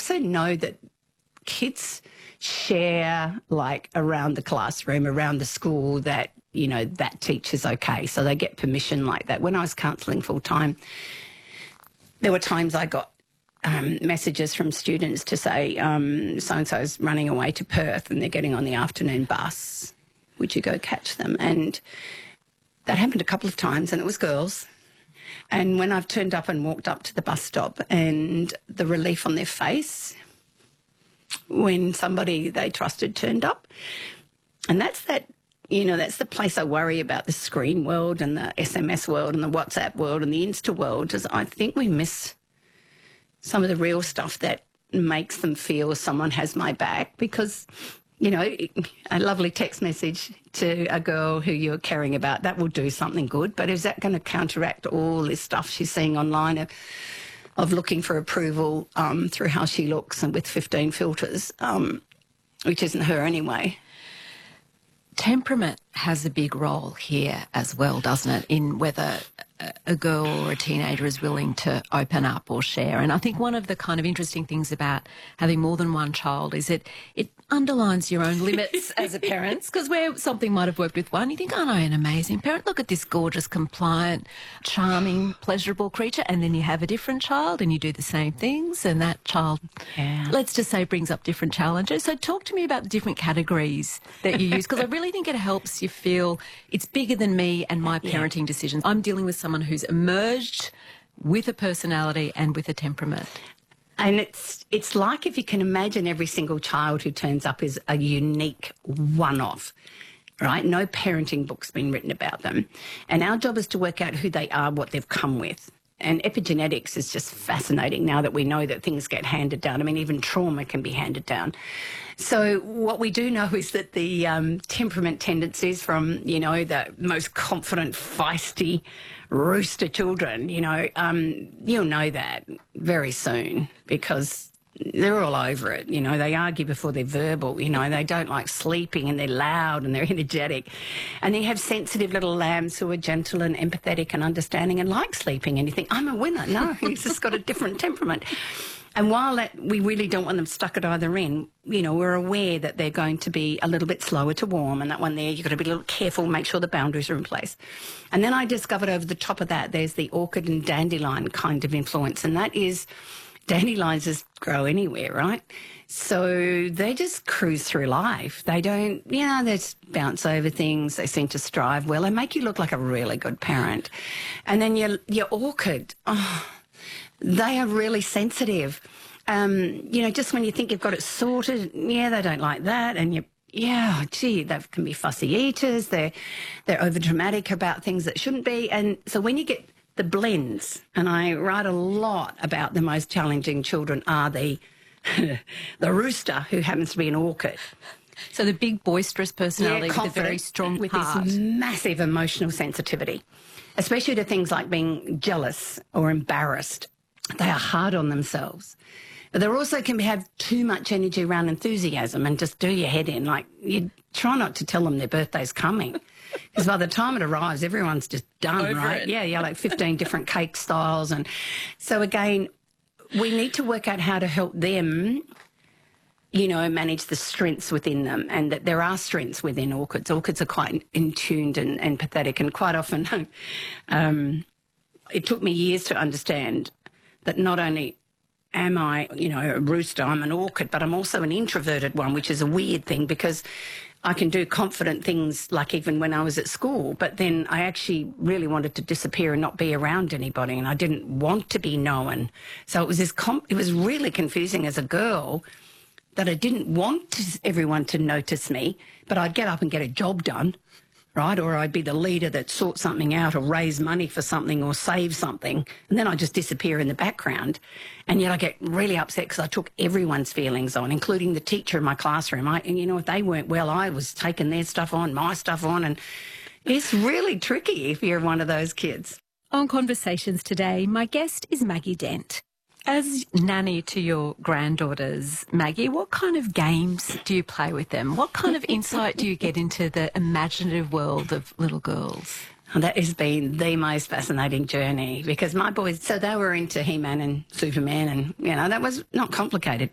also know that kids share, like, around the classroom, around the school, that, you know, that teacher's okay. So they get permission like that. When I was counselling full-time, there were times I got messages from students to say, so-and-so's running away to Perth and they're getting on the afternoon bus. Would you go catch them? And that happened a couple of times, and it was girls. And when I've turned up and walked up to the bus stop, and the relief on their face when somebody they trusted turned up. And that's that, you know, that's the place I worry about, the screen world and the SMS world and the WhatsApp world and the Insta world, is I think we miss some of the real stuff that makes them feel someone has my back. Because, you know, a lovely text message to a girl who you're caring about, that will do something good. But is that going to counteract all this stuff she's seeing online of looking for approval through how she looks and with 15 filters, which isn't her anyway? Temperament has a big role here as well, doesn't it, in whether a girl or a teenager is willing to open up or share. And I think one of the kind of interesting things about having more than one child is it underlines your own limits as a parent, because where something might have worked with one, you think, oh no, an amazing parent, look at this gorgeous, compliant, charming, pleasurable creature, and then you have a different child and you do the same things, and that child, let's just say, brings up different challenges. So talk to me about the different categories that you use, because I really think it helps you feel it's bigger than me and my parenting decisions. I'm dealing with someone who's emerged with a personality and with a temperament. And it's like, if you can imagine, every single child who turns up is a unique one-off, right? No parenting book's been written about them. And our job is to work out who they are, what they've come with. And epigenetics is just fascinating now that we know that things get handed down. I mean, even trauma can be handed down. So what we do know is that the temperament tendencies from, you know, the most confident, feisty rooster children, you know, you'll know that very soon, because they're all over it. You know, they argue before they're verbal. You know, they don't like sleeping, and they're loud and they're energetic. And then you have sensitive little lambs who are gentle and empathetic and understanding and like sleeping. And you think, I'm a winner. No, he's just got a different temperament. And while that, we really don't want them stuck at either end, you know, we're aware that they're going to be a little bit slower to warm, and that one there, you've got to be a little careful, make sure the boundaries are in place. And then I discovered over the top of that, there's the orchid and dandelion kind of influence, and that is, dandelions just grow anywhere, right? So they just cruise through life. They don't, you know, they just bounce over things. They seem to strive well. They make you look like a really good parent. And then your orchid, they are really sensitive. You know, just when you think you've got it sorted, they don't like that. And gee, they can be fussy eaters. They're over-dramatic about things that shouldn't be. And so when you get the blends, and I write a lot about the most challenging children are the rooster, who happens to be an orchid. So the big boisterous personality with a very strong with heart. This massive emotional sensitivity, especially to things like being jealous or embarrassed. They are hard on themselves. But they also can have too much energy around enthusiasm and just do your head in. Like, you try not to tell them their birthday's coming, because by the time it arrives, everyone's just done, over right? it. Yeah, like 15 different cake styles. And so, again, we need to work out how to help them, you know, manage the strengths within them, and that there are strengths within orchids. Orchids are quite in-tuned and empathetic, and quite often it took me years to understand that not only am I, you know, a rooster, I'm an orchid, but I'm also an introverted one, which is a weird thing, because I can do confident things, like even when I was at school, but then I actually really wanted to disappear and not be around anybody, and I didn't want to be known. So it was it was really confusing as a girl, that I didn't want everyone to notice me, but I'd get up and get a job done, right? Or I'd be the leader that sort something out or raise money for something or save something, and then I'd just disappear in the background. And yet I get really upset because I took everyone's feelings on, including the teacher in my classroom. And, you know, if they weren't well, I was taking their stuff on, my stuff on, and it's really tricky if you're one of those kids. On Conversations today, my guest is Maggie Dent. As nanny to your granddaughters, Maggie, what kind of games do you play with them? What kind of insight do you get into the imaginative world of little girls? And that has been the most fascinating journey, because my boys, so they were into He-Man and Superman, and, you know, that was not complicated.